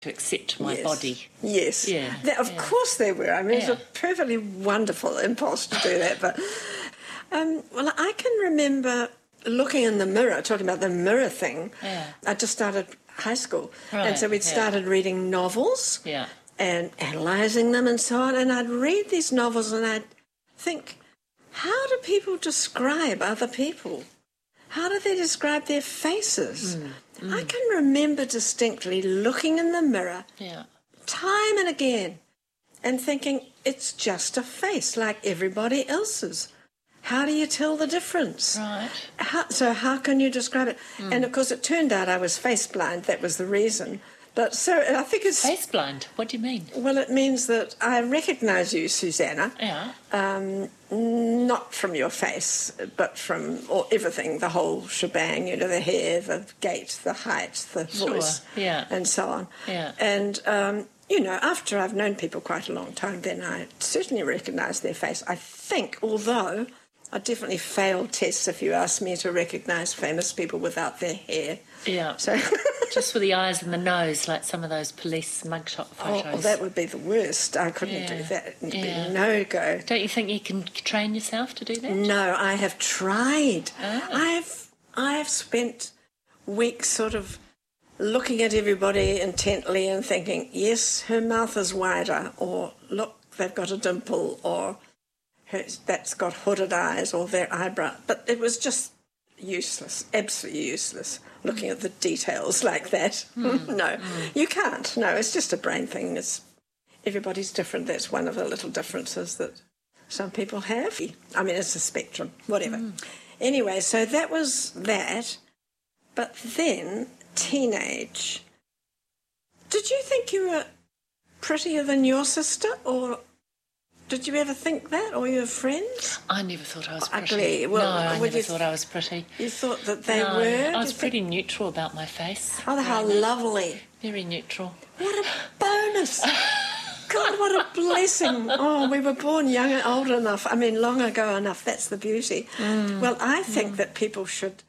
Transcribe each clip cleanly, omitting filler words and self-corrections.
to accept my body. Yes. Yeah. Of course they were. I mean, it's a perfectly wonderful impulse to do that. But, well, I can remember looking in the mirror, talking about the mirror thing. Yeah. I just started high school. Right, and so we'd started reading novels and analysing them and so on. And I'd read these novels and I'd think, how do people describe other people? How do they describe their faces? I can remember distinctly looking in the mirror time and again and thinking, it's just a face like everybody else's. How do you tell the difference? Right. So how can you describe it? And, of course, it turned out I was face blind. That was the reason. But so I think it's... Face blind? What do you mean? Well, it means that I recognise you, Susanna. Yeah. Not from your face, but from everything, the whole shebang, you know, the hair, the gait, the height, the voice, and so on. Yeah. And, you know, after I've known people quite a long time, then I certainly recognise their face. I think, although I definitely failed tests if you ask me to recognise famous people without their hair. Yeah. So just for the eyes and the nose, like some of those police mugshot photos. Oh, that would be the worst. I couldn't do that. It would be no go. Don't you think you can train yourself to do that? No, I have tried. Oh. I have spent weeks sort of looking at everybody intently and thinking, yes, her mouth is wider, or look, they've got a dimple, or that's got hooded eyes, or their eyebrow. But it was just useless, absolutely useless, looking at the details like that. No, you can't. No, it's just a brain thing. Everybody's different. That's one of the little differences that some people have. I mean, it's a spectrum, whatever. Anyway, so that was that. But then, teenage. Did you think you were prettier than your sister, or did you ever think that, or your friends? I never thought I was pretty. Ugly. Well, no, I never thought I was pretty. You thought that they were? I was pretty neutral about my face. Oh, how lovely. Very neutral. What a bonus. God, what a blessing. Oh, we were born young and old enough. I mean, long ago enough. That's the beauty. Well, I think that people should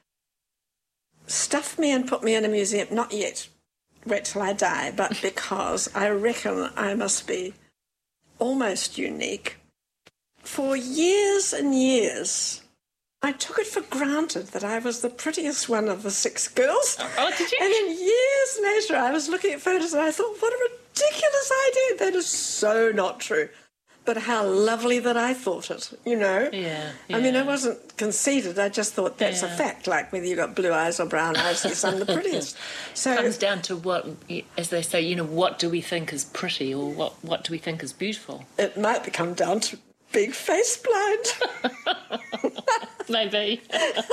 stuff me and put me in a museum. Not yet. Wait till I die. But because I reckon I must be almost unique. For years and years, I took it for granted that I was the prettiest one of the 6 girls. Oh, did you? And then years later, I was looking at photos and I thought, what a ridiculous idea. That is so not true. But how lovely that I thought it, you know? Yeah. I mean, I wasn't conceited. I just thought that's a fact. Like whether you've got blue eyes or brown eyes, yes, I'm the prettiest. So it comes down to what, as they say, you know, what do we think is pretty, or what do we think is beautiful? It might come down to being face blind. Maybe.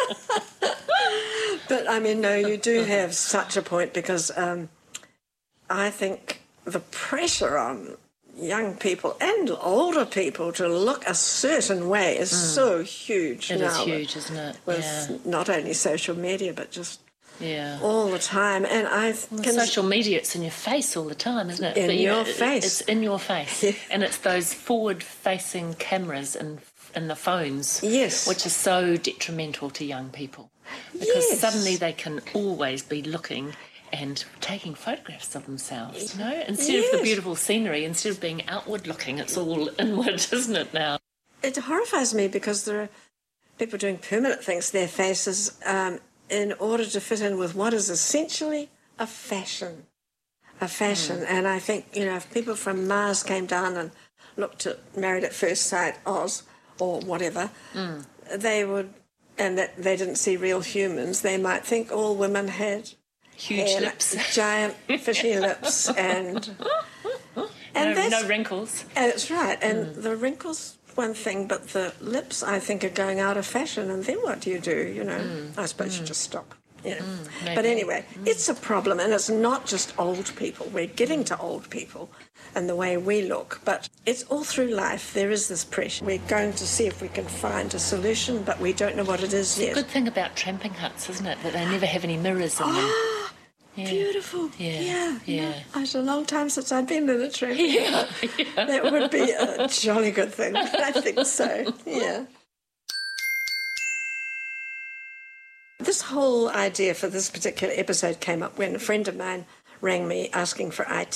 But, I mean, no, you do have such a point, because I think the pressure on young people and older people to look a certain way is so huge now. It is huge, isn't it? With not only social media, but just all the time. And social media, it's in your face all the time, isn't it? In your face. It's in your face. Yeah. And it's those forward-facing cameras and the phones, which is so detrimental to young people. Because suddenly they can always be looking and taking photographs of themselves, you know? Instead of the beautiful scenery, instead of being outward-looking, it's all inward, isn't it, now? It horrifies me, because there are people doing permanent things to their faces in order to fit in with what is essentially a fashion. And I think, you know, if people from Mars came down and looked at Married at First Sight Oz or whatever, they would, and that they didn't see real humans, they might think all women had huge lips, giant fishy lips, and no wrinkles. And it's right. And the wrinkles, one thing, but the lips, I think, are going out of fashion. And then what do? You know, I suppose you just stop. You know. But anyway, it's a problem, and it's not just old people. We're getting to old people and the way we look, but it's all through life. There is this pressure. We're going to see if we can find a solution, but we don't know what it is yet. The good thing about tramping huts, isn't it, that they never have any mirrors in them. Beautiful. Yeah. It's a long time since I've been in a tramping hut. That would be a jolly good thing. I think so. Yeah. This whole idea for this particular episode came up when a friend of mine rang me asking for IT